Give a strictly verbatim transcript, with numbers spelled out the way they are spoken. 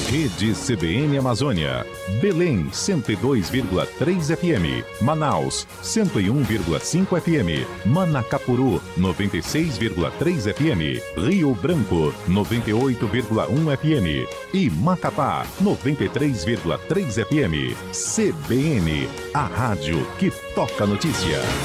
Rede C B N Amazônia. Belém, cento e dois vírgula três F M. Manaus, cento e um vírgula cinco F M. Manacapuru, noventa e seis vírgula três F M. Rio Branco, noventa e oito vírgula um F M. E Macapá, noventa e três vírgula três F M. C B N, a rádio que toca notícia.